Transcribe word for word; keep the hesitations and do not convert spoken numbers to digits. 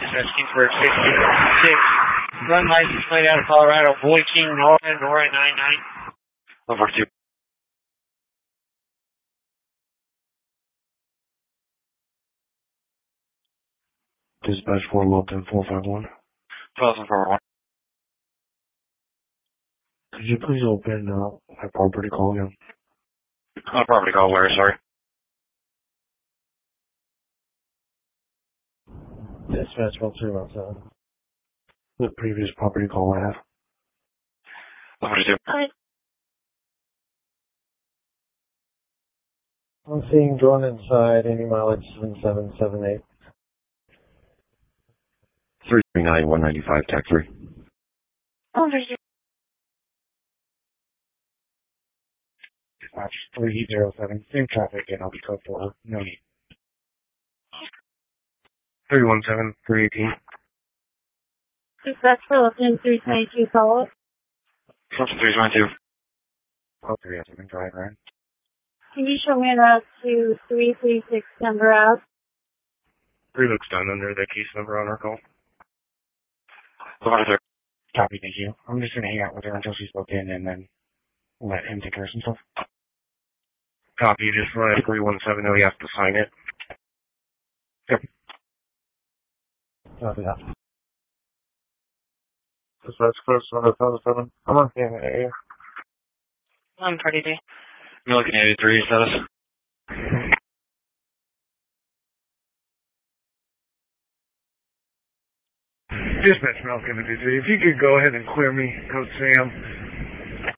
Asking for fifty-six. Run license plate out of Colorado. Boy King, Nora, Nora nine nine. Over two. Dispatch four Milton four five one. Thousand four one. Could you please open uh, my property call again? On property call, where, sorry? Dispatch one three one seven. The previous property call I have. Over two. Hi. I'm seeing drawn inside, any mileage seven seven seven eight. three nine one ninety-five, tech three. Over here. Dispatch three zero seven. Same traffic and I'll be code four. No need. three one seven, three eighteen. Dispatch for Lifton three twenty-two follow-up. three twenty-two. Oh, three oh seven, drive right. Can you show me a route to three three six Denver Ave? Three looks done under the case number on our call. Over two. Copy, thank you. I'm just gonna hang out with her until she's booked in and then let him take care of some stuff. Copy, just run it three one seven, oh, he has to sign it. Yep. Copy that. Dispatch close on the thousand seven. I'm on the area. I'm pretty day. Milliken eighty-three, status. Dispatch Milliken eighty-three. If you could go ahead and clear me, Code Sam.